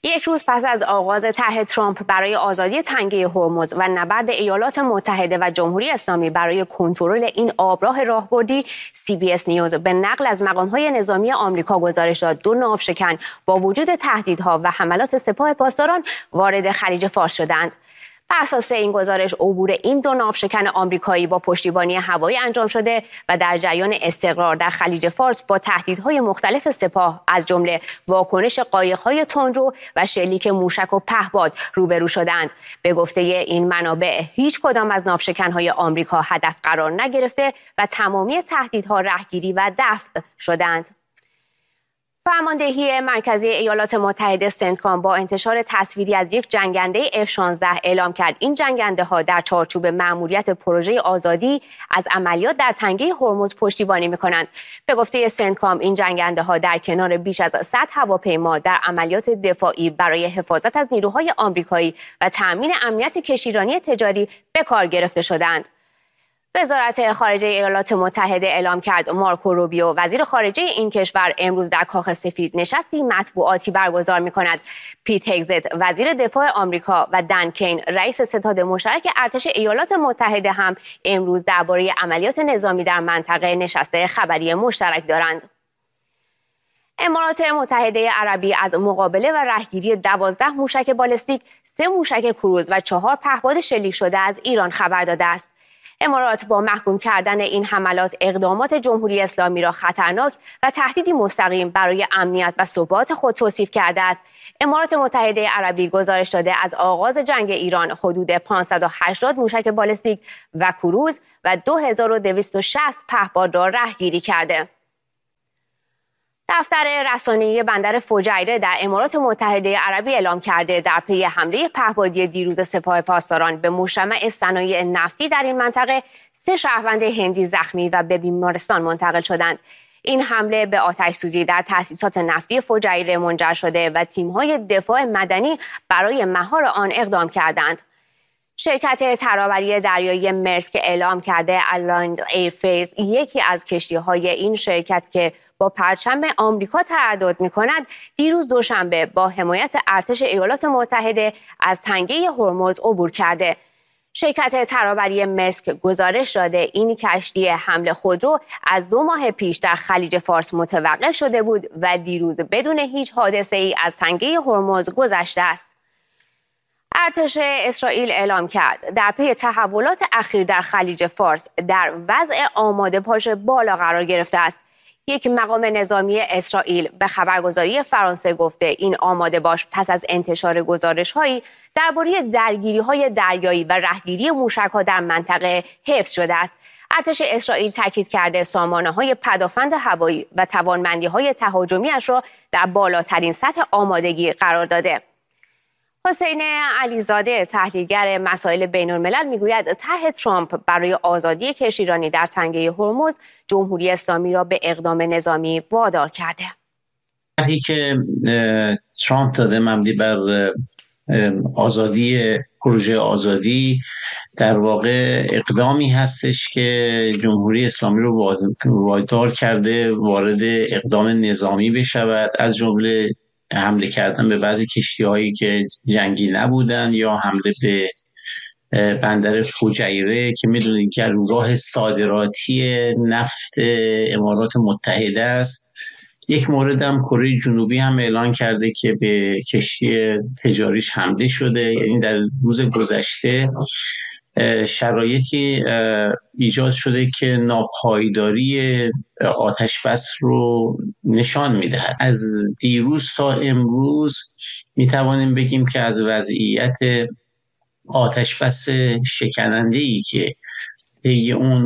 یک روز پس از آغاز طرح ترامپ برای آزادی تنگه هرمز و نبرد ایالات متحده و جمهوری اسلامی برای کنترل این آبراه راهبردی، CBS نیوز به نقل از مقام‌های نظامی آمریکا گزارش داد 2 ناوشکن با وجود تهدیدها و حملات سپاه پاسداران وارد خلیج فارس شدند. بر اساس این گزارش عبور این 2 ناوشکن آمریکایی با پشتیبانی هوایی انجام شده و در جریان استقرار در خلیج فارس با تهدیدهای مختلف سپاه از جمله واکنش قایق‌های تندرو و شلیک موشک و پهپاد روبرو شدند. به گفته این منابع هیچ کدام از ناوشکن‌های آمریکا هدف قرار نگرفته و تمامی تهدیدها رهگیری و دفع شدند. فرماندهی مرکزی ایالات متحده سنتکام با انتشار تصویری از یک جنگنده F-16 اعلام کرد این جنگنده ها در چارچوب مأموریت پروژه آزادی از عملیات در تنگه هرمز پشتیبانی می‌کنند. به گفته سنتکام این جنگنده ها در کنار بیش از 100 هواپیما در عملیات دفاعی برای حفاظت از نیروهای آمریکایی و تأمین امنیت کشتیرانی تجاری به کار گرفته شدند. وزارت خارجه ایالات متحده اعلام کرد مارکو روبیو وزیر خارجه این کشور امروز در کاخ سفید نشستی مطبوعاتی برگزار می‌کند. پیت هگزت وزیر دفاع آمریکا و دن کین رئیس ستاد مشترک ارتش ایالات متحده هم امروز درباره عملیات نظامی در منطقه نشست خبری مشترک دارند. امارات متحده عربی از مقابله و رهگیری 12 موشک بالستیک، 3 موشک کروز و 4 پهپاد شلیک شده از ایران خبر داده است. امارات با محکوم کردن این حملات اقدامات جمهوری اسلامی را خطرناک و تهدیدی مستقیم برای امنیت و ثبات خود توصیف کرده است. امارات متحده عربی گزارش داده از آغاز جنگ ایران حدود 580 موشک بالستیک و کروز و 2260 پهپاد را رهگیری کرده. دفتر رسانه‌ای بندر فجیره در امارات متحده عربی اعلام کرده در پی حمله پهپادی دیروز سپاه پاسداران به مجتمع صنایع نفتی در این منطقه 3 شهروند هندی زخمی و به بیمارستان منتقل شدند. این حمله به آتش‌سوزی در تأسیسات نفتی فجیره منجر شده و تیم‌های دفاع مدنی برای مهار آن اقدام کردند. شرکت ترابری دریایی مرسک اعلام کرده الاینed ایرفیز یکی از کشتی‌های این شرکت که با پرچم آمریکا تردد می‌کند دیروز دوشنبه با حمایت ارتش ایالات متحده از تنگه هرمز عبور کرده. شرکت ترابری مرسک گزارش داده این کشتی حمل خودرو از 2 ماه پیش در خلیج فارس متوقف شده بود و دیروز بدون هیچ حادثه‌ای از تنگه هرمز گذشته است. ارتش اسرائیل اعلام کرد در پی تحولات اخیر در خلیج فارس در وضع آماده باش بالا قرار گرفته است. یک مقام نظامی اسرائیل به خبرگزاری فرانسه گفته این آماده باش پس از انتشار گزارش‌هایی درباره درگیری‌های دریایی و رهگیری موشک‌ها در منطقه حفظ شده است. ارتش اسرائیل تاکید کرده سامانه‌های پدافند هوایی و توانمندی‌های تهاجمی‌اش را در بالاترین سطح آمادگی قرار داده. حسین علیزاده تحلیلگر مسائل بین‌الملل میگوید طرح ترامپ برای آزادی کشتیرانی در تنگه هرمز جمهوری اسلامی را به اقدام نظامی وادار کرده. طرحی که ترامپ داده مبنی بر آزادی پروژه آزادی در واقع اقدامی هستش که جمهوری اسلامی رو وادار کرده وارد اقدام نظامی بشود، از جمله حمله کردن به بعضی کشتی‌هایی که جنگی نبودن یا حمله به بندر فجیره که می‌دونید که راه صادراتی نفت امارات متحده است. یک مورد هم کره جنوبی هم اعلان کرده که به کشتی تجاریش حمله شده. یعنی در روز گذشته شرایطی ایجاد شده که ناپایداری آتش‌بس رو نشان می‌دهد. از دیروز تا امروز می‌توانیم بگیم که از وضعیت آتش‌بس شکننده‌ای که طی اون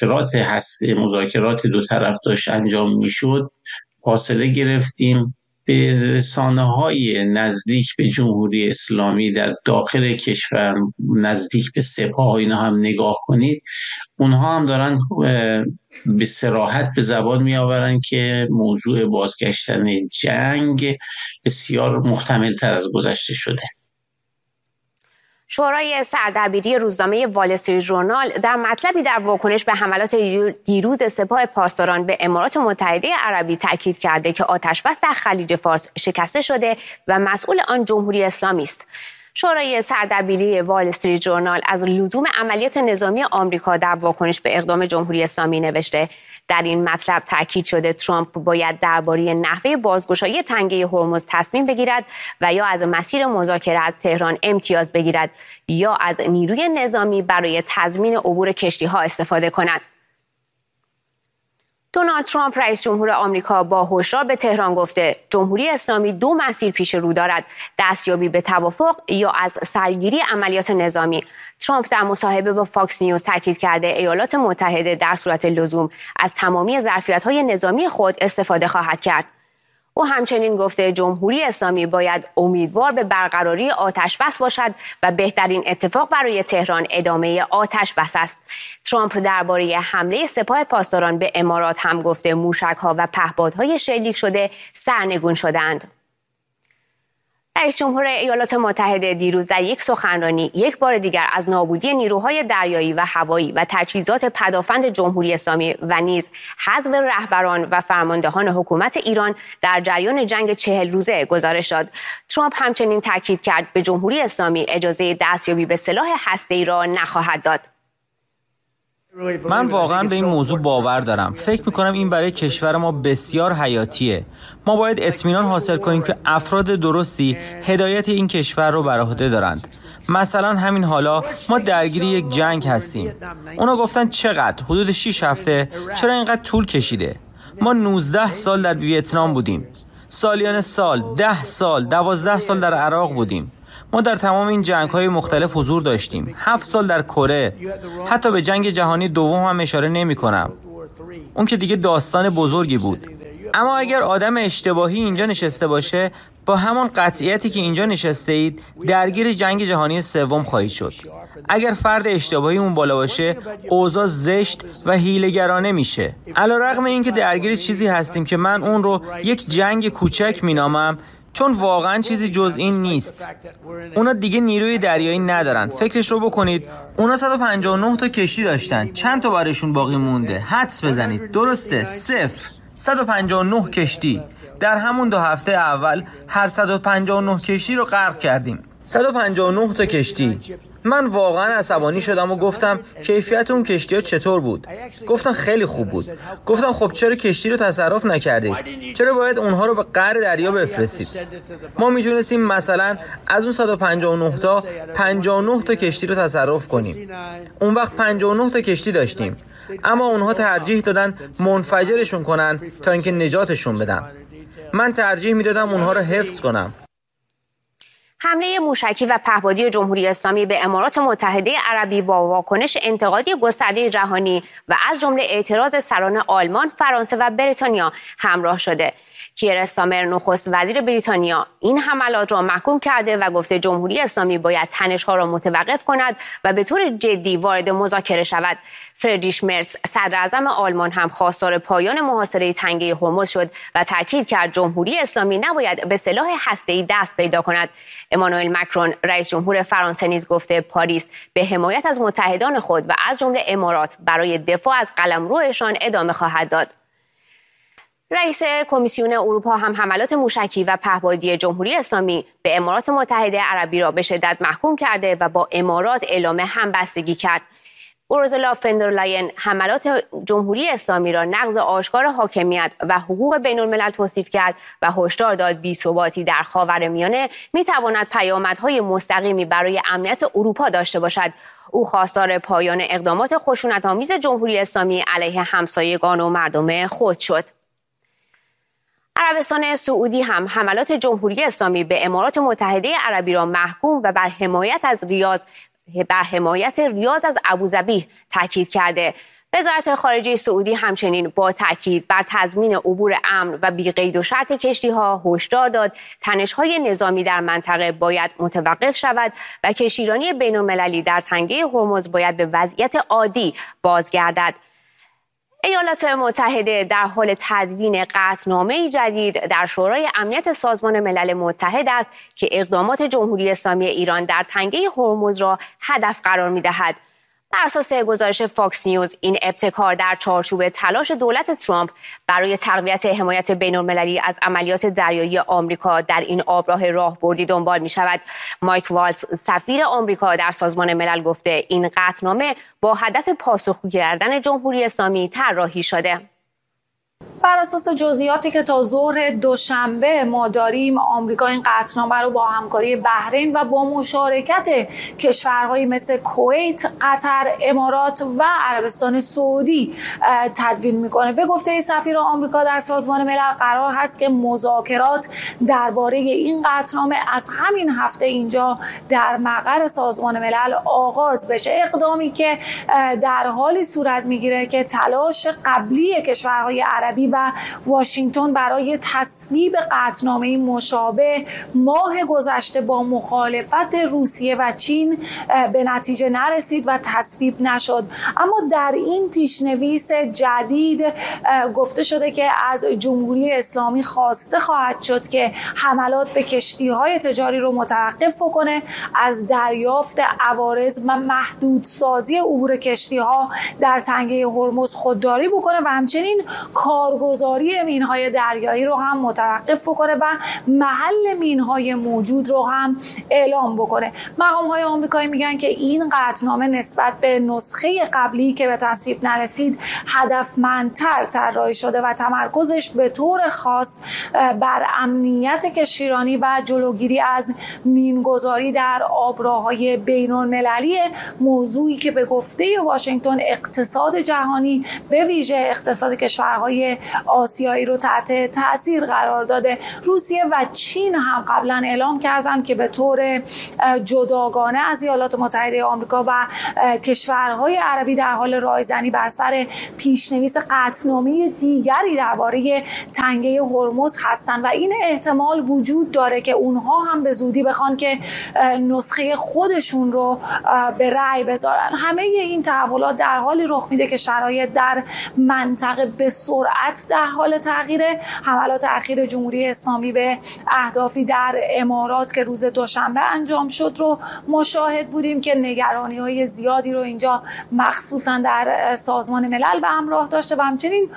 مذاکرات 2 طرف داشت انجام می‌شد فاصله گرفتیم. به رسانه‌های نزدیک به جمهوری اسلامی در داخل کشور، نزدیک به سپاه اینا هم نگاه کنید، اونها هم دارن به صراحت به زبان می آورن که موضوع بازگشتن جنگ بسیار محتمل تر از گذشته شده. شورای سردبیری روزنامه وال استریت ژورنال در مطلبی در واکنش به حملات دیروز سپاه پاسداران به امارات متحده عربی تاکید کرده که آتشبس در خلیج فارس شکسته شده و مسئول آن جمهوری اسلامی است. شورای سردبیری وال استریت ژورنال از لزوم عملیات نظامی آمریکا در واکنش به اقدام جمهوری اسلامی نوشته در این مطلب تاکید شده ترامپ باید درباره نحوه بازگشایی تنگه هرمز تصمیم بگیرد و یا از مسیر مذاکره از تهران امتیاز بگیرد یا از نیروی نظامی برای تضمین عبور کشتی‌ها استفاده کند. دونالد ترامپ رئیس جمهور آمریکا با هشدار به تهران گفته جمهوری اسلامی دو مسیر پیش رو دارد: دستیابی به توافق یا از سرگیری عملیات نظامی. ترامپ در مصاحبه با فاکس نیوز تاکید کرده ایالات متحده در صورت لزوم از تمامی ظرفیت‌های نظامی خود استفاده خواهد کرد. او همچنین گفته جمهوری اسلامی باید امیدوار به برقراری آتشبس باشد و بهترین اتفاق برای تهران ادامه آتشبس است. ترامپ درباره حمله سپاه پاسداران به امارات هم گفته موشک‌ها و پهپادهای شلیک شده سرنگون شدند. رئیس جمهور ایالات متحده دیروز در یک سخنرانی یک بار دیگر از نابودی نیروهای دریایی و هوایی و تجهیزات پدافند جمهوری اسلامی و نیز حذف رهبران و فرماندهان حکومت ایران در جریان جنگ 40 روزه گزارش داد. ترامپ همچنین تاکید کرد به جمهوری اسلامی اجازه دستیابی به سلاح هسته‌ای را نخواهد داد. من واقعا به این موضوع باور دارم. فکر میکنم این برای کشور ما بسیار حیاتیه. ما باید اطمینان حاصل کنیم که افراد درستی هدایت این کشور رو بر عهده دارند. مثلا همین حالا ما درگیر یک جنگ هستیم. اونا گفتن چقدر؟ حدود 6 هفته. چرا اینقدر طول کشیده؟ ما 19 سال در ویتنام بودیم. سالیان سال، 10 سال، 12 سال در عراق بودیم. ما در تمام این جنگ‌های مختلف حضور داشتیم. 7 سال در کره. حتی به جنگ جهانی دوم هم اشاره نمی‌کنم. اون که دیگه داستان بزرگی بود. اما اگر آدم اشتباهی اینجا نشسته باشه، با همان قطعیتی که اینجا نشسته اید درگیر جنگ جهانی سوم خواهید شد. اگر فرد اشتباهی اون بالا باشه، اوضاع زشت و حیله‌گرانه میشه. علیرغم اینکه درگیر چیزی هستیم که من اون رو یک جنگ کوچک مینامم، چون واقعا چیزی جز این نیست. اونا دیگه نیروی دریایی ندارن. فکرش رو بکنید. اونا 159 تا کشتی داشتن. چند تا برایشون باقی مونده؟ حدس بزنید. درسته، 0. 159 کشتی. در همون 2 هفته اول هر 159 کشتی رو غرق کردیم. 159 تا کشتی. من واقعا عصبانی شدم و گفتم کیفیت اون کشتی‌ها چطور بود؟ گفتن خیلی خوب بود. گفتم خب چرا کشتی رو تصرف نکردید؟ چرا باید اونها رو به قعر دریا بفرستید؟ ما میتونستیم مثلا از اون 159 تا 59 تا کشتی رو تصرف کنیم. اون وقت 59 تا کشتی داشتیم. اما اونها ترجیح دادن منفجرشون کنن تا اینکه نجاتشون بدن. من ترجیح میدادم اونها رو حفظ کنم. حمله موشکی و پهپادی جمهوری اسلامی به امارات متحده عربی با واکنش انتقادی گسترده جهانی و از جمله اعتراض سران آلمان، فرانسه و بریتانیا همراه شده. کیر استارمر نخست وزیر بریتانیا این حملات را محکوم کرده و گفته جمهوری اسلامی باید تنش‌ها را متوقف کند و به طور جدی وارد مذاکره شود. فریدریش مرز صدر اعظم آلمان هم خواستار پایان محاصره تنگه هرمز شد و تاکید کرد جمهوری اسلامی نباید به سلاح هسته‌ای دست پیدا کند. امانوئل مکرون رئیس جمهور فرانسه نیز گفته پاریس به حمایت از متحدان خود و از جمله امارات برای دفاع از قلمروشان ادامه خواهد داد. رئیس کمیسیون اروپا هم حملات موشکی و پهپادی جمهوری اسلامی به امارات متحده عربی را به شدت محکوم کرده و با امارات اعلام همبستگی کرد. اورسولا فون در لاین حملات جمهوری اسلامی را نقض آشکار حاکمیت و حقوق بین‌الملل توصیف کرد و هشدار داد بی‌ثباتی در خاورمیانه می‌تواند پیامدهای مستقیمی برای امنیت اروپا داشته باشد. او خواستار پایان اقدامات خشونت‌آمیز جمهوری اسلامی علیه همسایگان و مردم خود شد. عربستان سعودی هم حملات جمهوری اسلامی به امارات متحده عربی را محکوم و بر حمایت ریاض از ابوظبی تاکید کرده. وزارت خارجه سعودی همچنین با تاکید بر تضمین عبور امن و بی قید و شرط کشتی‌ها هشدار داد تنش‌های نظامی در منطقه باید متوقف شود و کشتیرانی بین‌المللی در تنگه هرمز باید به وضعیت عادی بازگردد. ایالات متحده در حال تدوین قطعنامه‌ای جدید در شورای امنیت سازمان ملل متحد است که اقدامات جمهوری اسلامی ایران در تنگه هرمز را هدف قرار می‌دهد. بر اساس گزارش فاکس نیوز، این ابتکار در چارچوب تلاش دولت ترامپ برای تقویت حمایت بین‌المللی از عملیات دریایی آمریکا در این آبراه راهبردی دنبال می‌شود. مایک والتز، سفیر آمریکا در سازمان ملل، گفته این قطعنامه با هدف پاسخگو کردن جمهوری اسلامی طراحی شده. بر اساس جزئیاتی که تا ظهر دوشنبه ما داریم، آمریکا این قطعنامه رو با همکاری بحرین و با مشارکت کشورهایی مثل کویت، قطر، امارات و عربستان سعودی تدوین میکنه. به گفته سفیر آمریکا در سازمان ملل، قرار هست که مذاکرات درباره این قطعنامه از همین هفته اینجا در مقر سازمان ملل آغاز بشه. اقدامی که در حالی صورت میگیره که تلاش قبلی کشورهای عربی و واشنگتن برای تصویب قطعنامه مشابه ماه گذشته با مخالفت روسیه و چین به نتیجه نرسید و تصویب نشد. اما در این پیشنویس جدید گفته شده که از جمهوری اسلامی خواسته خواهد شد که حملات به کشتی‌های تجاری رو متوقف کنه، از دریافت عوارض و محدودسازی عبور کشتی‌ها در تنگه هرمز خودداری بکنه و همچنین کارگزاری مین‌های دریایی رو هم متوقف کنه و محل مین‌های موجود رو هم اعلام بکنه. مقام‌های آمریکایی میگن که این قطعنامه نسبت به نسخه قبلی که به تصویب نرسید هدفمندتر طراحی شده و تمرکزش به طور خاص بر امنیت کشتیرانی و جلوگیری از مینگذاری در آبراه‌های بین‌المللی، موضوعی که به گفته واشنگتن اقتصاد جهانی به ویژه اقتصاد کشورهای آسیایی رو تحت تاثیر قرار داده. روسیه و چین هم قبلا اعلام کردند که به طور جداگانه از ایالات متحده آمریکا و کشورهای عربی در حال رایزنی بر سر پیشنویس قطعنامه دیگری درباره تنگه هرمز هستند و این احتمال وجود داره که اونها هم به زودی بخوان که نسخه خودشون رو به رأی بذارن. همه این تحولات در حالی رخ میده که شرایط در منطقه به سرعت در حال تغییره. حملات اخیر جمهوری اسلامی به اهدافی در امارات که روز دوشنبه انجام شد رو مشاهد بودیم که نگرانی‌های زیادی رو اینجا مخصوصا در سازمان ملل به همراه داشته و همچنین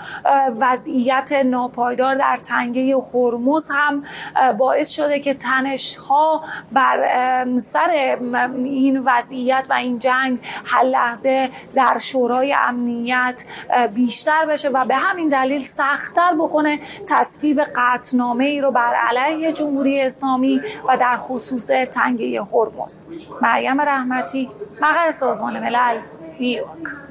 وضعیت ناپایدار در تنگه هرمز هم باعث شده که تنش‌ها بر سر این وضعیت و این جنگ هر لحظه در شورای امنیت بیشتر بشه و به همین دلیل سخت‌تر بکنه تصویب قطعنامه‌ای رو بر علیه جمهوری اسلامی و در خصوص تنگه هرمز. مریم رحمتی، مقر سازمان ملل، نیویورک.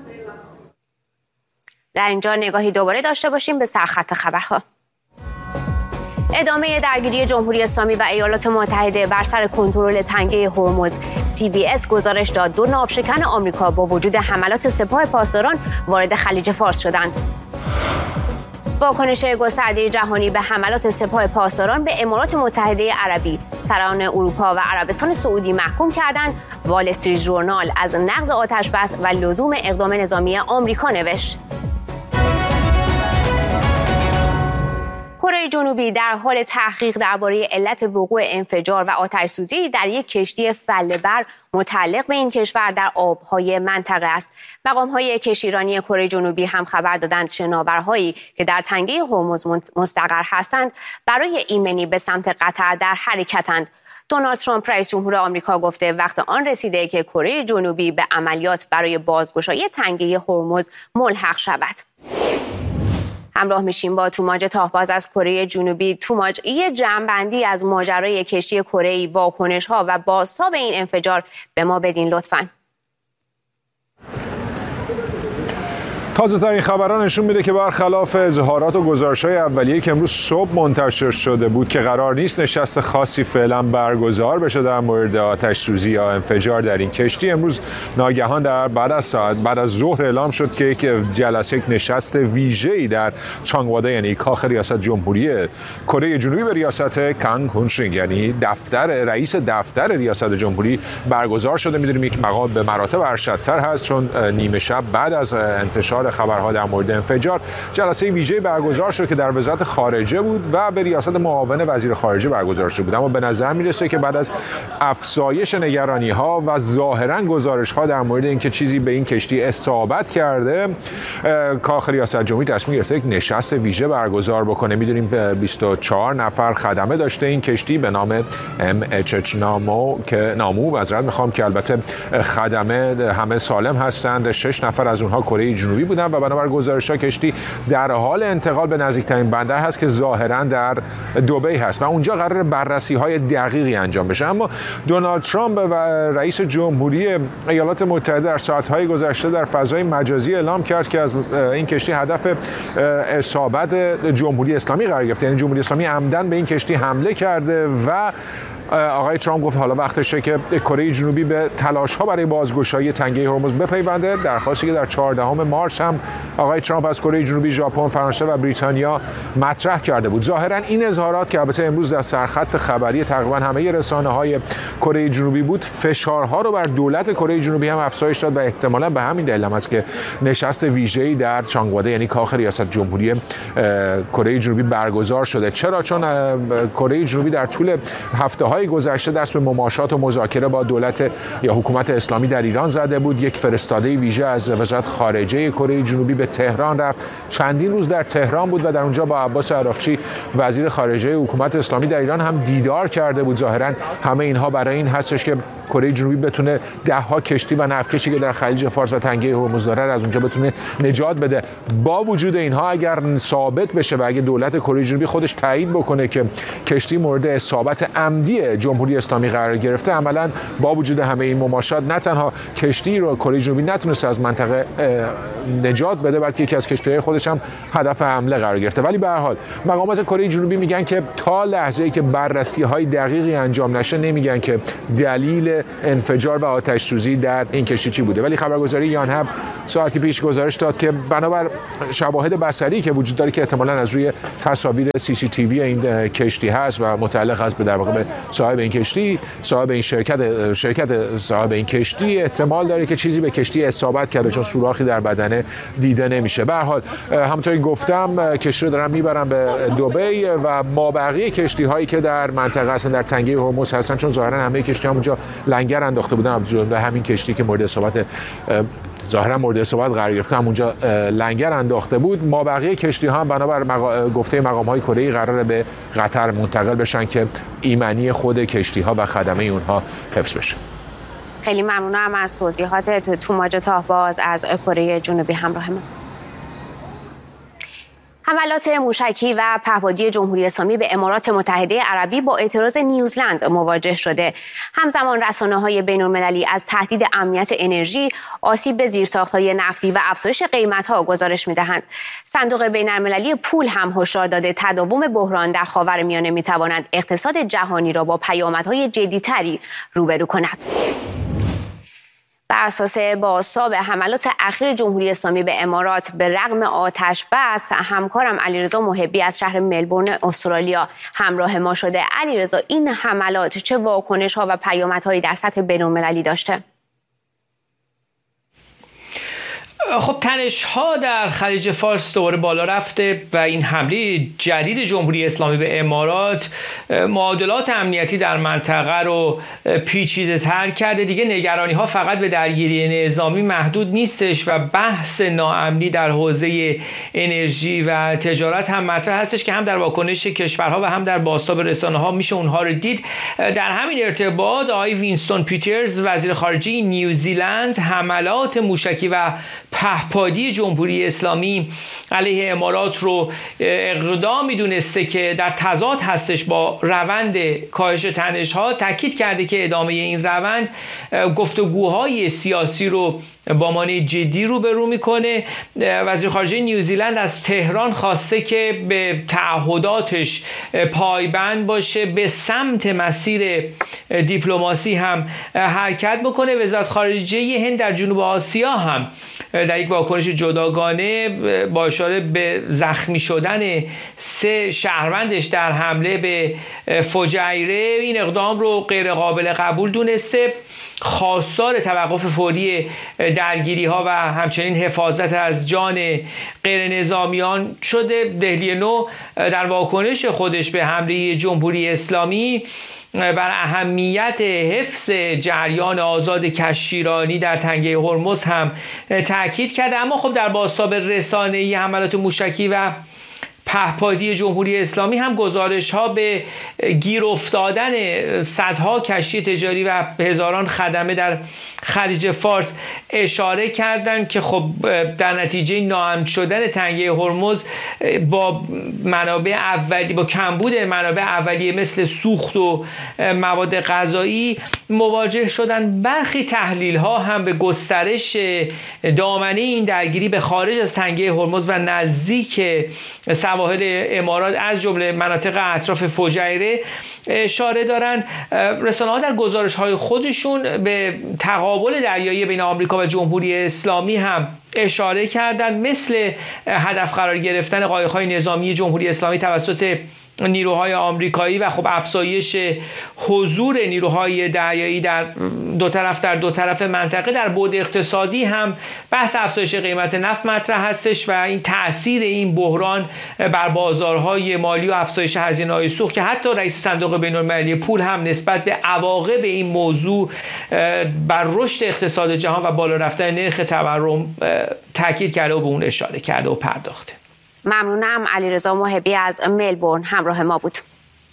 در اینجا نگاهی دوباره داشته باشیم به سرخط خبرها. ادامه درگیری جمهوری اسلامی و ایالات متحده بر سر کنترل تنگه هرمز. CBS گزارش داد 2 ناوشکن آمریکا با وجود حملات سپاه پاسداران وارد خلیج فارس شدند. واکنش گسترده جهانی به حملات سپاه پاسداران به امارات متحده عربی، سران اروپا و عربستان سعودی محکوم کردند. وال استریت ژورنال از نقض آتش‌بس و لزوم اقدام نظامی آمریکا نوشت. کره جنوبی در حال تحقیق درباره علت وقوع انفجار و آتش‌سوزی در یک کشتی فله‌بر متعلق به این کشور در آبهای منطقه است. مقام‌های کشتیرانی کره جنوبی هم خبر دادند شناورهایی که در تنگه هرمز مستقر هستند برای ایمنی به سمت قطر در حرکتند. دونالد ترامپ رئیس جمهور آمریکا گفته وقت آن رسیده که کره جنوبی به عملیات برای بازگشایی تنگه هرمز ملحق شود. همراه میشیم با توماج تاهباز از کره جنوبی. توماج، یه جمع‌بندی از ماجرای کشتی کره‌ای، واکنش‌ها و بازتاب این انفجار به ما بدین لطفاً. تازه‌ترین خبران نشون میده که برخلاف اظهارات و گزارش‌های اولیه که امروز صبح منتشر شده بود که قرار نیست نشست خاصی فعلا برگزار بشه در مورد آتش‌سوزی یا انفجار در این کشتی، امروز ناگهان بعد از ظهر اعلام شد که یک نشست ویژه‌ای در چانگواده، یعنی کاخ ریاست جمهوری کره جنوبی به ریاست کانگ هونشینگ، یعنی رئیس دفتر ریاست جمهوری برگزار شده. می‌دونیم یک مقام به مراتب ارشدتر هست چون نیمه شب بعد از انتشار انتشار خبرها در مورد انفجار جلسه ویژه برگزار شد که در وزارت خارجه بود و به ریاست معاون وزیر خارجه برگزار شده بود. اما به نظر میرسه که بعد از افزایش نگرانی‌ها و ظاهراً گزارش‌ها در مورد اینکه چیزی به این کشتی اصابت کرده، کاخ ریاست جمهوری تصمیم گرفته یک نشست ویژه برگزار بکنه. می‌دونیم 24 نفر خدمه داشته این کشتی به نام MHH نامو معذرت می‌خوام که البته خدمه همه سالم هستند. 6 نفر از اونها کره جنوبی بودن و بنابر گزارش‌ها کشتی در حال انتقال به نزدیکترین بندر هست که ظاهراً در دبی هست و اونجا قرار بررسی‌های دقیقی انجام بشه. اما دونالد ترامپ و رئیس جمهوری ایالات متحده در ساعت‌های گذشته در فضای مجازی اعلام کرد که از این کشتی هدف اصابت جمهوری اسلامی قرار گرفته، یعنی جمهوری اسلامی عمدن به این کشتی حمله کرده و آقای ترامپ گفت حالا وقتشه که کره جنوبی به تلاش‌ها برای بازگشایی تنگه هرمز بپیونده. درخواستی که در 14 مارس هم آقای ترامپ از کره جنوبی، ژاپن، فرانسه و بریتانیا مطرح کرده بود. ظاهراً این اظهارات که البته امروز در سرخط خبری تقریبا همه رسانه‌های کره جنوبی بود، فشارها رو بر دولت کره جنوبی هم افزایش داد و احتمالاً به همین دلیل است که نشست ویژه‌ای در چانگواده یعنی کاخ ریاست جمهوری کره جنوبی برگزار شده. چرا؟ چون کره جنوبی در طول هفته‌های گذشته دست به مماشات و مذاکره با دولت یا حکومت اسلامی در ایران زده بود. یک فرستاده ویژه از وزارت خارجه کره جنوبی به تهران رفت، چندین روز در تهران بود و در اونجا با عباس عراقچی وزیر خارجه حکومت اسلامی در ایران هم دیدار کرده بود. ظاهراً همه اینها برای این هستش که کره جنوبی بتونه ده‌ها کشتی و نفتکشی که در خلیج فارس و تنگه هرمز داره از اونجا بتونه نجات بده. با وجود اینها اگر ثابت بشه و اگه دولت کره جنوبی خودش تایید بکنه که کشتی مورد اصابت عمدی جمهوری اسلامی قرار گرفته، عملاً با وجود همه این مماشات نه تنها کشتی رو کره جنوبی نتونسته از منطقه نجات بده بلکه یکی از کشتی‌های خودش هم هدف حمله قرار گرفته. ولی به هر حال مقامات کره جنوبی میگن که تا لحظه‌ای که بررسی‌های دقیقی انجام نشه نمیگن که دلیل انفجار و آتش سوزی در این کشتی چی بوده. ولی خبرگزاری یانهب ساعتی پیش گزارش داد که بنابر شواهد بصری که وجود داره که احتمالاً از روی تصاویر CCTV این کشتی هست و متعلق است به در واقع به صاحب این کشتی، صاحب این شرکت صاحب این کشتی، احتمال داره که چیزی به کشتی اصابت کرده چون سوراخی در بدنه دیده نمیشه. به هر حال همونطوری گفتم کشتی رو دارن میبرن به دبی و مابقی کشتی هایی که در منطقه هستن در تنگه هرمز هستن، چون ظاهرا همه کشتی هم اونجا لنگر انداخته بودن، از جمله همین کشتی که مورد اصابت ظاهرا مورد اصابت قرار گرفته هم اونجا لنگر انداخته بود. مابقی کشتی ها هم بنابر گفته مقام های کره ای قراره به قطر منتقل بشن که ایمنی خود کشتی ها و خدمه اونها حفظ بشه. خیلی ممنونم از توضیحات توماج تاهباز از کره جنوبی همراه ما. حملات موشکی و پهپادی جمهوری اسلامی به امارات متحده عربی با اعتراض نیوزلند مواجه شده. همزمان رسانه‌های بین‌المللی از تهدید امنیت انرژی، آسیب به زیرساخت‌های نفتی و افزایش قیمت‌ها گزارش می‌دهند. صندوق بین‌المللی پول هم هشدار داده تداوم بحران در خاورمیانه می‌تواند اقتصاد جهانی را با پیامدهای جدی‌تری روبرو کند. بر اساس بازتاب حملات اخیر جمهوری اسلامی به امارات به رغم آتش بس، همکارم علیرضا محبی از شهر ملبورن استرالیا همراه ما شده. علیرضا، این حملات چه واکنش‌ها و پیامدهایی در سطح بین‌المللی داشته؟ خب تنش‌ها در خلیج فارس دوباره بالا رفته و این حمله جدید جمهوری اسلامی به امارات معادلات امنیتی در منطقه رو پیچیده‌تر کرده. دیگه نگرانی‌ها فقط به درگیری نظامی محدود نیستش و بحث ناامنی در حوزه انرژی و تجارت هم مطرح هستش که هم در واکنش کشورها و هم در بازتاب رسانه‌ها میشه اونها رو دید. در همین ارتباط آقای وینستون پیترز وزیر خارجه نیوزیلند حملات موشکی و پهپادی جمهوری اسلامی علیه امارات رو اقدامی دونسته که در تضاد هستش با روند کاهش تنش‌ها. تاکید کرده که ادامه این روند گفتگوهای سیاسی رو با مانع جدی روبرو میکنه. وزیر خارجه نیوزیلند از تهران خواسته که به تعهداتش پایبند باشه، به سمت مسیر دیپلماسی هم حرکت بکنه. وزارت خارجه هند در جنوب آسیا هم در یک واکنش جداگانه با اشاره به زخمی شدن 3 شهروندش در حمله به فجیره این اقدام رو غیر قابل قبول دونسته. خواستار توقف فوری درگیری ها و همچنین حفاظت از جان غیر نظامیان شده. دهلی نو در واکنش خودش به حمله جمهوری اسلامی بر اهمیت حفظ جریان آزاد کشتیرانی در تنگه هرمز هم تاکید کرده. اما خب در بازتاب رسانه‌ای حملات موشکی و پهپادی جمهوری اسلامی هم گزارش‌ها به گیر افتادن صدها کشتی تجاری و هزاران خدمه در خلیج فارس اشاره کردند که خب در نتیجه ناامن شدن تنگه هرمز با کمبود منابع اولیه مثل سوخت و مواد غذایی مواجه شدن. برخی تحلیل‌ها هم به گسترش دامنه این درگیری به خارج از تنگه هرمز و نزدیک سواحل امارات از جمله مناطق اطراف فجیره اشاره دارند. رسانه‌ها در گزارش‌های خودشون به تقابل دریایی بین آمریکا و جمهوری اسلامی هم اشاره کردند، مثل هدف قرار گرفتن قایق‌های نظامی جمهوری اسلامی توسط نیروهای آمریکایی و خب افزایش حضور نیروهای دریایی در دو طرف منطقه. در بعد اقتصادی هم بحث افزایش قیمت نفت مطرح هستش و این تأثیر این بحران بر بازارهای مالی و افزایش هزینه‌های سوخت که حتی رئیس صندوق بین‌المللی پول هم نسبت به عواقب این موضوع بر رشد اقتصاد جهان و بالا رفتن نرخ تورم تاکید کرده و به اون اشاره کرده و پرداخته. ممنونم. علیرضا محبی از ملبورن همراه ما بود.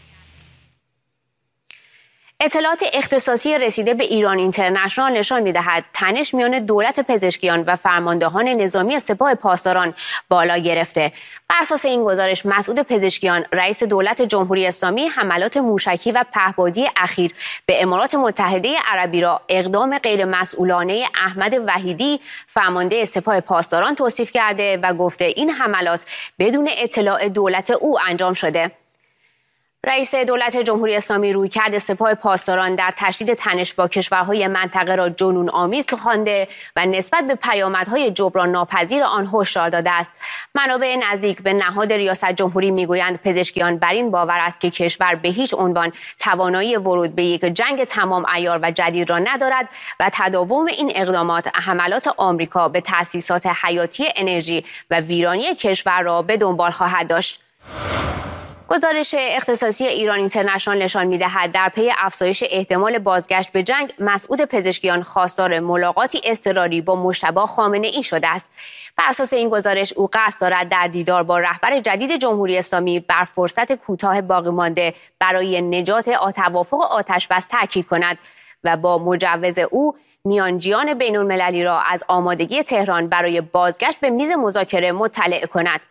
اطلاعات اختصاصی رسیده به ایران اینترنشنال نشان می‌دهد تنش میان دولت پزشکیان و فرماندهان نظامی سپاه پاسداران بالا گرفته. بر اساس این گزارش مسعود پزشکیان رئیس دولت جمهوری اسلامی حملات موشکی و پهپادی اخیر به امارات متحده عربی را اقدام غیرمسئولانه احمد وحیدی فرمانده سپاه پاسداران توصیف کرده و گفته این حملات بدون اطلاع دولت او انجام شده. رئیس دولت جمهوری اسلامی رویکرد سپاه پاسداران در تشدید تنش با کشورهای منطقه را جنون آمیز خوانده و نسبت به پیامدهای جبران ناپذیر آن هشدار داده است. منابع نزدیک به نهاد ریاست جمهوری میگویند پزشکیان بر این باور است که کشور به هیچ عنوان توانایی ورود به یک جنگ تمام عیار و جدید را ندارد و تداوم این اقدامات حملات آمریکا به تأسیسات حیاتی انرژی و ویرانی کشور را به دنبال خواهد داشت. گزارش اختصاصی ایران اینترنشنال نشان می‌دهد در پی افزایش احتمال بازگشت به جنگ مسعود پزشکیان خواستار ملاقاتی اضطراری با مجتبی خامنه‌ای شده است. بر اساس این گزارش او قصد دارد در دیدار با رهبر جدید جمهوری اسلامی بر فرصت کوتاه باقی مانده برای نجات توافق آتش‌بس تاکید کند و با مجوز او میانجیان بین‌المللی را از آمادگی تهران برای بازگشت به میز مذاکره مطلع کند.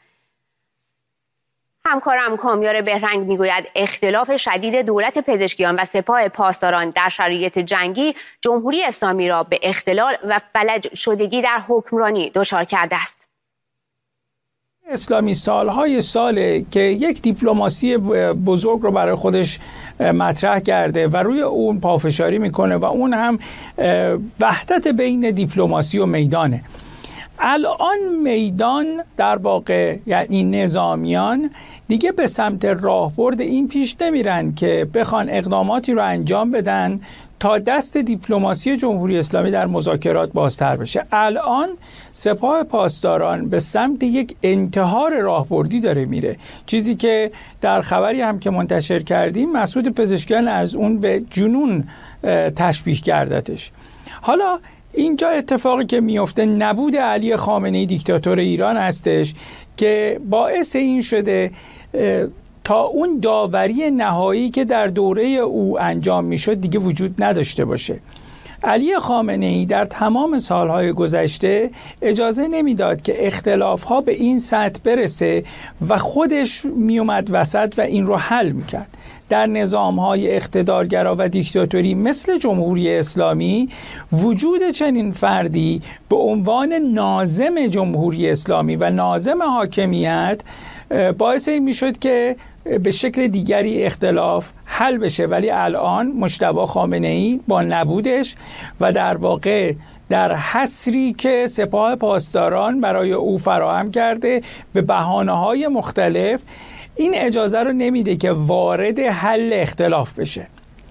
همکارم کامیار بهرنگ میگوید اختلاف شدید دولت پزشکیان و سپاه پاسداران در شرایط جنگی جمهوری اسلامی را به اختلال و فلج شدگی در حکمرانی دچار کرده است. اسلامی سالهای ساله که یک دیپلماسی بزرگ رو برای خودش مطرح کرده و روی اون پافشاری میکنه و اون هم وحدت بین دیپلماسی و میدانه. الان میدان در واقع یعنی نظامیان دیگه به سمت راهبرد این پیش نمیرن که بخوان اقداماتی رو انجام بدن تا دست دیپلماسی جمهوری اسلامی در مذاکرات بازتر بشه. الان سپاه پاسداران به سمت یک انتحار راهبردی داره میره، چیزی که در خبری هم که منتشر کردیم مسعود پزشکیان از اون به جنون تشبیه کردتش. حالا اینجا اتفاقی که میفته نبود علی خامنه‌ای دیکتاتور ایران هستش که باعث این شده تا اون داوری نهایی که در دوره او انجام میشد دیگه وجود نداشته باشه. علی خامنه‌ای در تمام سالهای گذشته اجازه نمیداد که اختلافها به این سطح برسه و خودش میومد وسط و این رو حل میکرد. در نظامهای اقتدارگرا و دیکتاتوری مثل جمهوری اسلامی وجود چنین فردی به عنوان ناظم جمهوری اسلامی و ناظم حاکمیت باعث این میشد که به شکل دیگری اختلاف حل بشه، ولی الان مجتبی خامنه‌ای با نبودش و در واقع در حصری که سپاه پاسداران برای او فراهم کرده به بهانه‌های مختلف این اجازه رو نمیده که وارد حل اختلاف بشه.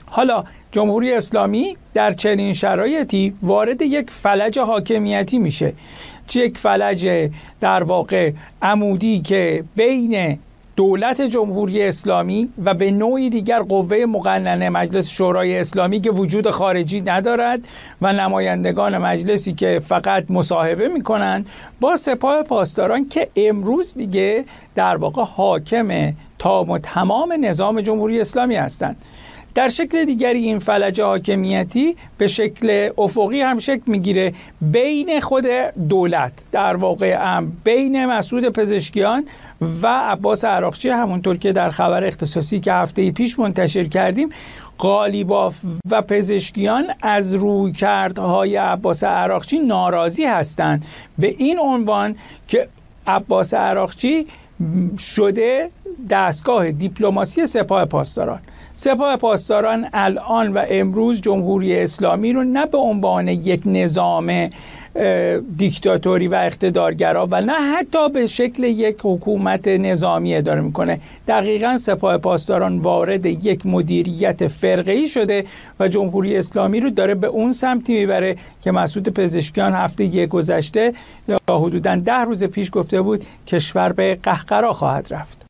حالا جمهوری اسلامی در چنین شرایطی وارد یک فلج حاکمیتی میشه، یک فلج در واقع عمودی که بین دولت جمهوری اسلامی و به نوعی دیگر قوه مقننه مجلس شورای اسلامی که وجود خارجی ندارد و نمایندگان مجلسی که فقط مصاحبه میکنند با سپاه پاسداران که امروز دیگه در واقع حاکم تام و تمام نظام جمهوری اسلامی هستند. در شکل دیگری این فلج حاکمیتی به شکل افقی هم شکل میگیره بین خود دولت، در واقع بین مسعود پزشکیان و عباس عراقچی، همونطور که در خبر اختصاصی که هفته پیش منتشر کردیم. قالیباف و پزشکیان از رویکردهای عباس عراقچی ناراضی هستند به این عنوان که عباس عراقچی شده دستگاه دیپلماسی سپاه پاسداران. سپاه پاسداران الان و امروز جمهوری اسلامی رو نه به عنوان یک نظام دیکتاتوری و اقتدارگرا و نه حتی به شکل یک حکومت نظامی اداره میکنه. دقیقاً سپاه پاسداران وارد یک مدیریت فرقه‌ای شده و جمهوری اسلامی رو داره به اون سمتی میبره که مسعود پزشکیان هفته گذشته یا حدوداً 10 روز پیش گفته بود کشور به قهقرا خواهد رفت.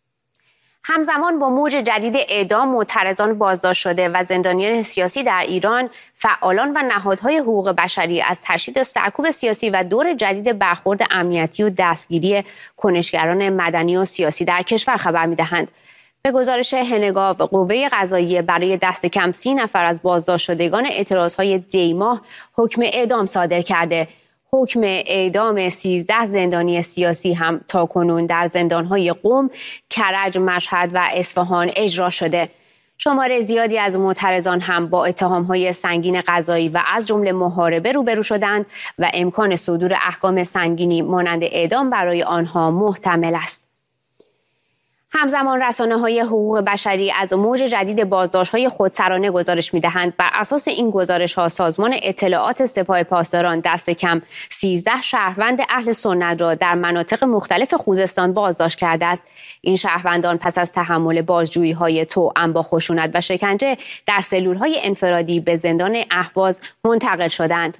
همزمان با موج جدید اعدام معترضان بازداشت شده و زندانیان سیاسی در ایران، فعالان و نهادهای حقوق بشری از تشدید سرکوب سیاسی و دور جدید برخورد امنیتی و دستگیری کنشگران مدنی و سیاسی در کشور خبر می‌دهند. به گزارش هنگاو، قوه قضاییه برای دست کم 30 نفر از بازداشت شدگان اعتراضهای دی‌ماه حکم اعدام صادر کرده. حکم اعدام 13 زندانی سیاسی هم تاکنون در زندانهای قم، کرج، مشهد و اصفهان اجرا شده. شمار زیادی از معترضان هم با اتهامهای سنگین قضایی و از جمله محاربه روبرو شدند و امکان صدور احکام سنگینی مانند اعدام برای آنها محتمل است. همزمان رسانه‌های حقوق بشری از موج جدید بازداشت‌های خودسرانه گزارش می‌دهند. بر اساس این گزارش‌ها سازمان اطلاعات سپاه پاسداران دست کم 13 شهروند اهل سنت را در مناطق مختلف خوزستان بازداشت کرده است. این شهروندان پس از تحمل بازجویی‌های توأم با خشونت و شکنجه در سلول‌های انفرادی به زندان اهواز منتقل شدند.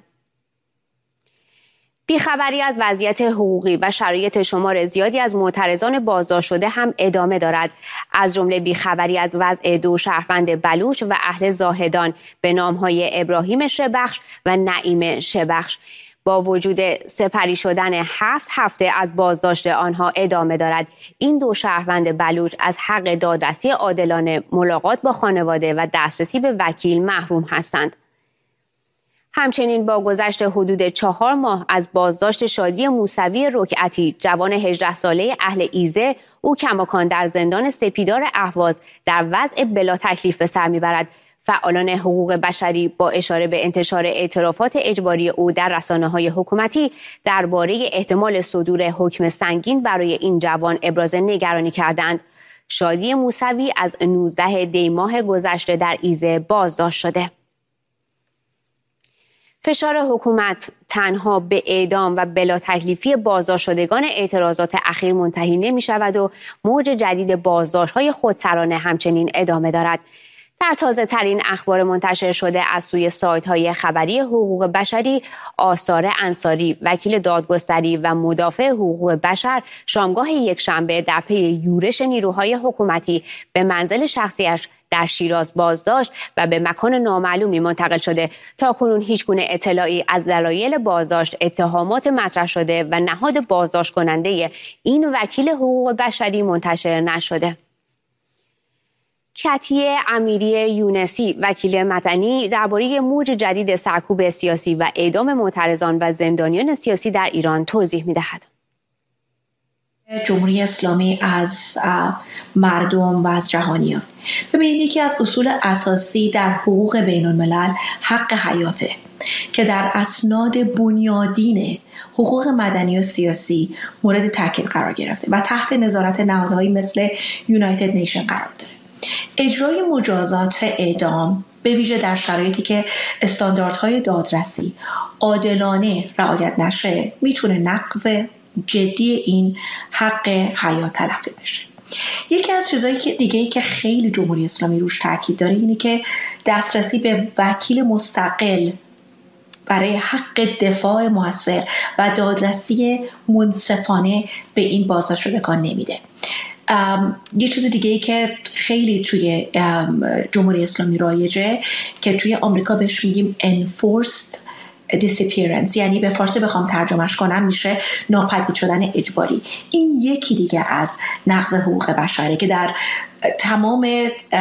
بیخبری از وضعیت حقوقی و شرایط شمار زیادی از معترضان بازداشت شده هم ادامه دارد. از جمله بیخبری از وضع 2 شهروند بلوچ و اهل زاهدان به نامهای ابراهیم شبخش و نعیم شبخش. با وجود سپری شدن 7 هفته از بازداشت آنها ادامه دارد. این 2 شهروند بلوچ از حق دادرسی عادلانه، ملاقات با خانواده و دسترسی به وکیل محروم هستند. همچنین با گذشت حدود 4 ماه از بازداشت شادی موسوی رکعتی، جوان 18 ساله اهل ایزه، او کماکان در زندان سپیدار اهواز در وضع بلا تکلیف به سر میبرد. فعالان حقوق بشری با اشاره به انتشار اعترافات اجباری او در رسانه‌های حکومتی درباره احتمال صدور حکم سنگین برای این جوان ابراز نگرانی کردند. شادی موسوی از 19 دی ماه گذشته در ایزه بازداشت شده. فشار حکومت تنها به اعدام و بلا تکلیفی بازداشت شدگان اعتراضات اخیر منتهی نمی شود و موج جدید بازداشت‌های خودسرانه همچنین ادامه دارد. در تازه ترین اخبار منتشر شده از سوی سایت‌های خبری حقوق بشری، آثار انصاری، وکیل دادگستری و مدافع حقوق بشر شامگاه یکشنبه در پی یورش نیروهای حکومتی به منزل شخصیش در شیراز بازداشت و به مکان نامعلومی منتقل شده. تاکنون هیچگونه اطلاعی از دلایل بازداشت، اتهامات مطرح شده و نهاد بازداشت کننده این وکیل حقوق بشری منتشر نشده. کتیه امیری یونسی، وکیل مدنی، درباره موج جدید سرکوب سیاسی و اعدام معترضان و زندانیان سیاسی در ایران توضیح می‌دهد. جمهوری اسلامی از مردم و از جهانیان. ببینید یکی از اصول اساسی در حقوق بین الملل حق حیاته که در اسناد بنیادین حقوق مدنی و سیاسی مورد تاکید قرار گرفته و تحت نظارت نهادهایی مثل یونایتد نیشن قرار داره. اجرای مجازات اعدام به ویژه در شرایطی که استانداردهای دادرسی عادلانه رعایت نشه میتونه نقض جدی این حق حیات تلقی بشه. یکی از چیزایی که دیگه‌ای که خیلی جمهوری اسلامی روش تاکید داره اینه که دسترسی به وکیل مستقل برای حق دفاع موثر و دادرسی منصفانه به این بازداشتشدگان نمیده. یه چیز دیگه ای که خیلی توی جمهوری اسلامی رایجه که توی آمریکا بهش میگیم enforced disappearance، یعنی به فارسی بخوام ترجمهش کنم میشه ناپدید شدن اجباری. این یکی دیگه از نقض حقوق بشره که در تمام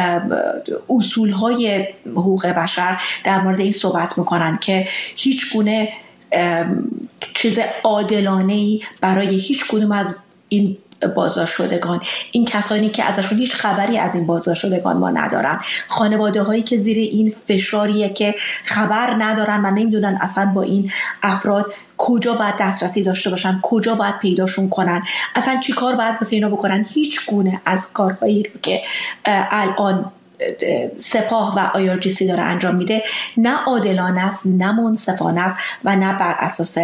اصولهای حقوق بشر در مورد این صحبت میکنن که هیچ گونه چیز عادلانه‌ای برای هیچ کدوم از این بازداشت شدگان، این کسانی که ازشون هیچ خبری از این بازداشت شدگان ما ندارن، خانواده هایی که زیر این فشاریه که خبر ندارن و نمیدونن اصلا با این افراد کجا باید دسترسی داشته باشن، کجا باید پیداشون کنن، اصلا چی کار باید واسه اینا بکنن. هیچ گونه از کارهایی رو که الان سپاه و IRGC داره انجام میده نه عادلانه است، نه منصفانه است و نه بر اساس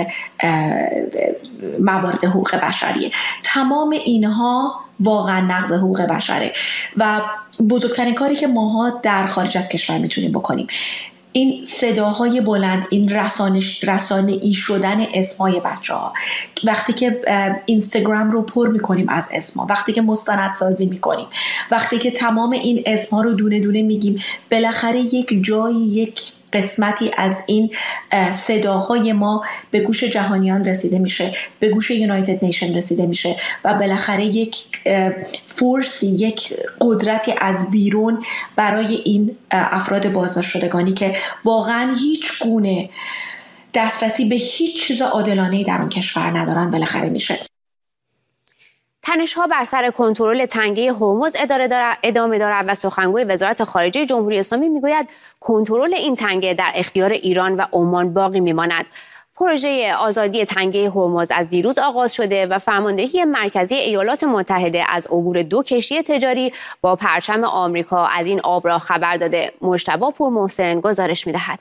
موارد حقوق بشریه. تمام اینها واقعا نقض حقوق بشره و بزرگترین کاری که ماها در خارج از کشور میتونیم بکنیم این صداهای بلند، این رسانه‌ای شدن اسمای بچه‌ها. وقتی که اینستاگرام رو پر میکنیم از اسما، وقتی که مستندسازی میکنیم، وقتی که تمام این اسما رو دونه دونه میگیم، بالاخره یک جایی، یک قسمتی از این صداهای ما به گوش جهانیان رسیده میشه، به گوش یونایتد نیشن رسیده میشه و بالاخره یک فورسی، یک قدرتی از بیرون برای این افراد بازداشت شدگانی که واقعا هیچ گونه دسترسی به هیچ چیز عادلانه‌ای در اون کشور ندارن بالاخره میشه. تنش‌ها بر سر کنترل تنگه هرمز ادامه دارد و سخنگوی وزارت خارجه جمهوری اسلامی میگوید کنترل این تنگه در اختیار ایران و عمان باقی میماند. پروژه آزادی تنگه هرمز از دیروز آغاز شده و فرماندهی مرکزی ایالات متحده از عبور 2 کشتی تجاری با پرچم آمریکا از این آب را خبر داده. مجتبی پورمحسن گزارش می‌دهد.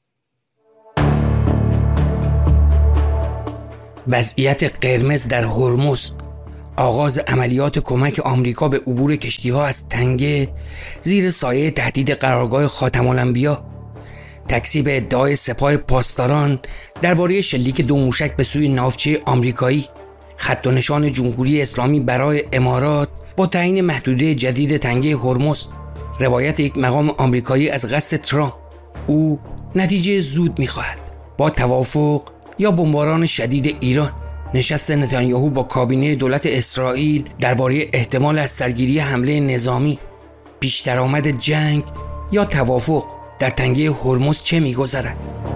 وضعیت قرمز در هرمز، آغاز عملیات کمک آمریکا به عبور کشتی‌ها از تنگه زیر سایه تهدید قرارگاه خاتم الانبیا، تکذیب ادعای سپاه پاسداران درباره شلیک 2 موشک به سوی ناوچه آمریکایی، خط و نشان جمهوری اسلامی برای امارات با تعیین محدوده جدید تنگه هرمز، روایت یک مقام آمریکایی از قصد ترامپ. او نتیجه زود می‌خواهد، با توافق یا بمباران شدید ایران. نشست نتانیاهو با کابینه دولت اسرائیل درباره احتمال از سرگیری حمله نظامی، پیش درآمد جنگ یا توافق در تنگه هرمز چه می‌گذرد؟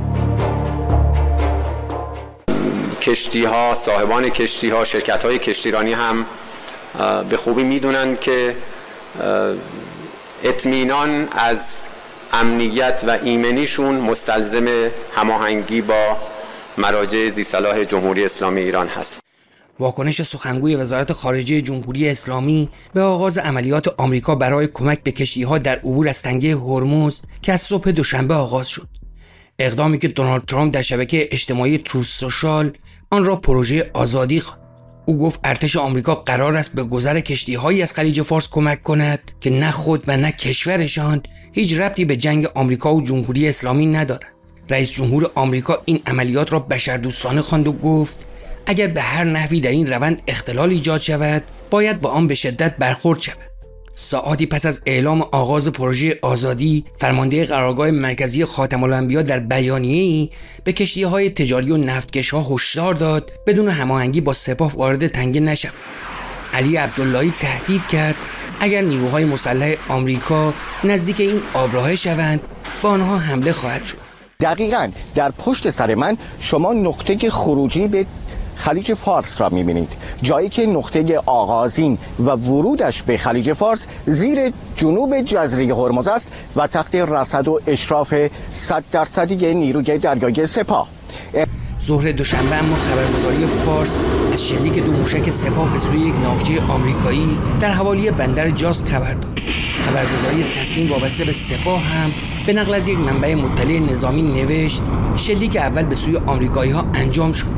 کشتی‌ها، صاحبان کشتی‌ها، شرکت‌های کشتیرانی هم به خوبی می‌دونن که اطمینان از امنیت و ایمنیشون مستلزم هماهنگی با مراجع ذی‌صلاح جمهوری اسلامی ایران هست. واکنش سخنگوی وزارت خارجه جمهوری اسلامی به آغاز عملیات آمریکا برای کمک به کشتی‌ها در عبور از تنگه هرمز که از صبح دوشنبه آغاز شد. اقدامی که دونالد ترامپ در شبکه اجتماعی تروث سوشال آن را پروژه آزادی خواند. او گفت ارتش آمریکا قرار است به گذر کشتی‌هایی از خلیج فارس کمک کند که نه خود و نه کشورشان هیچ ربطی به جنگ آمریکا و جمهوری اسلامی ندارد. رئیس جمهور آمریکا این عملیات را بشردوستانه خواند و گفت اگر به هر نحوی در این روند اختلال ایجاد شود باید با آن به شدت برخورد شود. ساعاتی پس از اعلام آغاز پروژه آزادی، فرمانده قرارگاه مرکزی خاتم الانبیا در بیانیه‌ای به کشتی‌های تجاری و نفتکش‌ها هشدار داد بدون هماهنگی با سپاه وارد تنگه نشوند. علی عبداللهی تهدید کرد اگر نیروهای مسلح آمریکا نزدیک این آبراهه شوند به آنها حمله خواهد شد. دقیقاً در پشت سر من شما نقطه خروجی به خلیج فارس را می‌بینید، جایی که نقطه آغازین و ورودش به خلیج فارس زیر جنوب جزیره هرمز است و تحت رصد و اشراف 100% نیروی دریایی سپاه. ظهر دوشنبه اما خبرگزاری فارس از شلیک 2 موشک سپاه به سوی یک ناوچه آمریکایی در حوالی بندر جاس خبر داد. خبرگزاری تصنیم وابسته به سپاه هم به نقل از یک منبع مطلع نظامی نوشت شلیک اول به سوی آمریکایی‌ها انجام شد،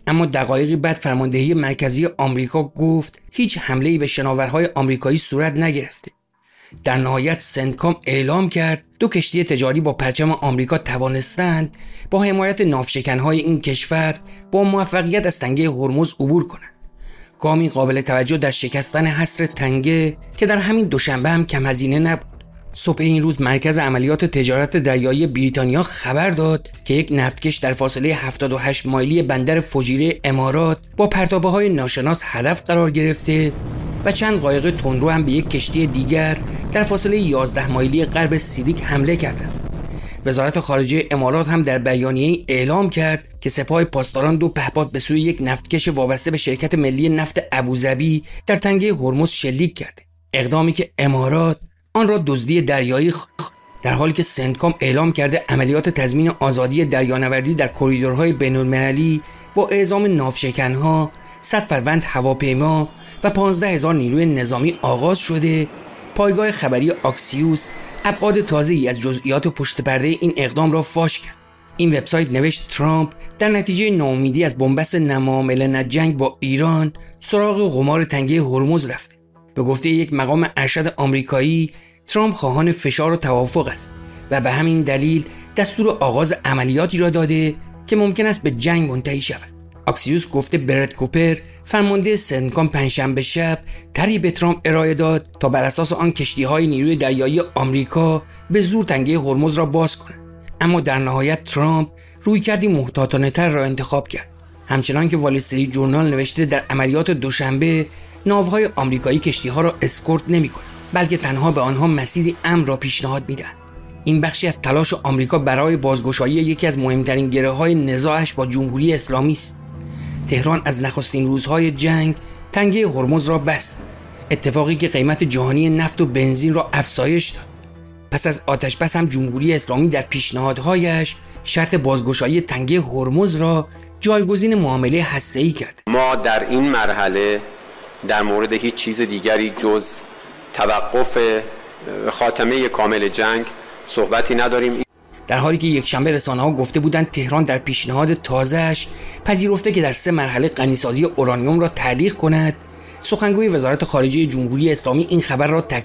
اما دقایقی بعد فرماندهی مرکزی آمریکا گفت هیچ حمله‌ای به شناورهای آمریکایی صورت نگرفته. در نهایت سنتکام اعلام کرد 2 کشتی تجاری با پرچم آمریکا توانستند با حمایت ناوشکن‌های این کشور با موفقیت از تنگه هرمز عبور کنند. گامی قابل توجه در شکستن حصر تنگه که در همین دوشنبه هم کم هزینه نبود. صبح این روز مرکز عملیات تجارت دریایی بریتانیا خبر داد که یک نفتکش در فاصله 78 مایلی بندر فوجیره امارات با پرتابه‌های ناشناس هدف قرار گرفته و چند قایق تندرو هم به یک کشتی دیگر در فاصله 11 مایلی غرب سیدیک حمله کردند. وزارت خارجه امارات هم در بیانیه‌ای اعلام کرد که سپاه پاسداران 2 پهپاد به سوی یک نفتکش وابسته به شرکت ملی نفت ابوظبی در تنگه هرمز شلیک کرده. اقدامی که امارات آن را دزدی دریایی در حالی که سنتکام اعلام کرده عملیات تضمین آزادی دریانوردی در کریدورهای بین‌المللی با اعزام ناوشکن‌ها، 100 فروند هواپیما و 15,000 نیروی نظامی آغاز شده. پایگاه خبری آکسیوس ابعاد تازه‌ای از جزئیات پشت پرده این اقدام را فاش کرد. این وبسایت نوشت ترامپ در نتیجه ناامیدی از بنبست نماملن جنگ با ایران سراغ قمار تنگه هرمز رفته. به گفته یک مقام ارشد آمریکایی، ترامپ خواهان فشار و توافق است و به همین دلیل دستور آغاز عملیاتی را داده که ممکن است به جنگ منتهی شود. آکسیوس گفته برت کوپر فرمانده سنتکام پنجشنبه شب طرحی به ترامپ ارائه داد تا بر اساس آن کشتی‌های نیروی دریایی آمریکا به زور تنگه هرمز را باز کنند. اما در نهایت ترامپ رویکردی محتاطانه‌تر را انتخاب کرد. همچنان که وال استریت جورنال نوشته در عملیات دوشنبه ناوهای آمریکایی کشتی‌ها را اسکورت نمی‌کنند، بلکه تنها به آنها مسیری امن را پیشنهاد می‌دهند. این بخشی از تلاش آمریکا برای بازگشایی یکی از مهمترین گره‌های نزاعش با جمهوری اسلامی است. تهران از نخستین روزهای جنگ تنگه هرمز را بست، اتفاقی که قیمت جهانی نفت و بنزین را افزایش داد. پس از آتش‌بس هم جمهوری اسلامی در پیشنهادهایش شرط بازگشایی تنگه هرمز را جایگزین معامله هسته‌ای کرد. ما در این مرحله در مورد هیچ چیز دیگری جز توقف خاتمه کامل جنگ صحبتی نداریم. در حالی که یکشنبه رسانه‌ها گفته بودند تهران در پیشنهاد تازه‌اش پذیرفته که در 3 مرحله غنیسازی اورانیوم را تعلیق کند، سخنگوی وزارت خارجه جمهوری اسلامی این خبر را